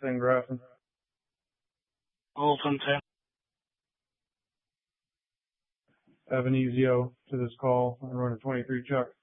thing graphing. Olson 10. Have an EZO to this call. I'm running 23 Chuck.